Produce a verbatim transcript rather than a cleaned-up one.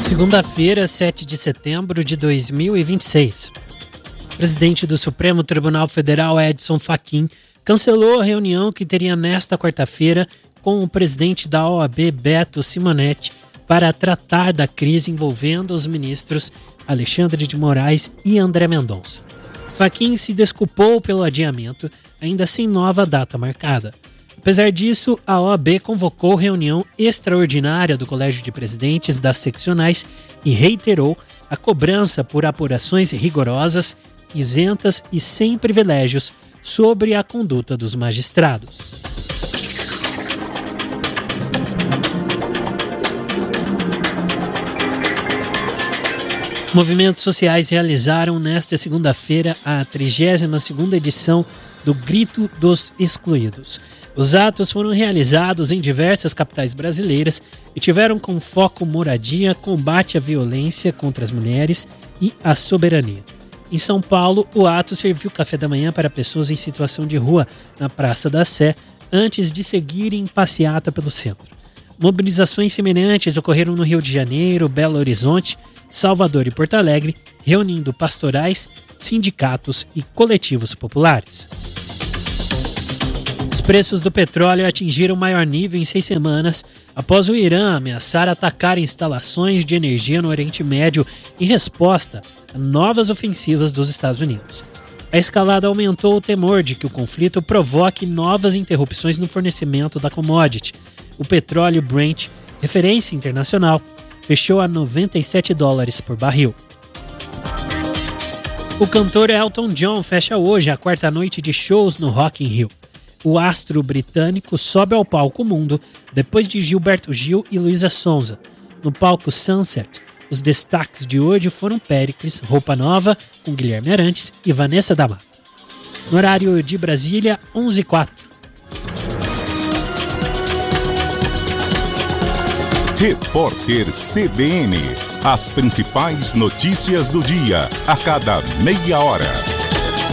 Segunda-feira, sete de setembro de dois mil e vinte e seis. O presidente do Supremo Tribunal Federal, Edson Fachin, cancelou a reunião que teria nesta quarta-feira com o presidente da O A B, Beto Simonetti, para tratar da crise envolvendo os ministros Alexandre de Moraes e André Mendonça. Fachin se desculpou pelo adiamento, ainda sem nova data marcada. Apesar disso, a O A B convocou reunião extraordinária do Colégio de Presidentes das seccionais e reiterou a cobrança por apurações rigorosas, isentas e sem privilégios sobre a conduta dos magistrados. Movimentos sociais realizaram nesta segunda-feira a trigésima segunda edição do Grito dos Excluídos. Os atos foram realizados em diversas capitais brasileiras e tiveram como foco moradia, combate à violência contra as mulheres e a soberania. Em São Paulo, o ato serviu café da manhã para pessoas em situação de rua na Praça da Sé, antes de seguirem em passeata pelo centro. Mobilizações semelhantes ocorreram no Rio de Janeiro, Belo Horizonte, Salvador e Porto Alegre, reunindo pastorais, sindicatos e coletivos populares. Os preços do petróleo atingiram o maior nível em seis semanas após o Irã ameaçar atacar instalações de energia no Oriente Médio em resposta a novas ofensivas dos Estados Unidos. A escalada aumentou o temor de que o conflito provoque novas interrupções no fornecimento da commodity. O petróleo Brent, referência internacional, fechou a noventa e sete dólares por barril. O cantor Elton John fecha hoje a quarta noite de shows no Rock in Rio. O astro britânico sobe ao palco mundo depois de Gilberto Gil e Luísa Sonza. No palco Sunset, os destaques de hoje foram Péricles, Roupa Nova, com Guilherme Arantes e Vanessa da Mata. No horário de Brasília, onze e quatro. Repórter C B N. As principais notícias do dia, a cada meia hora.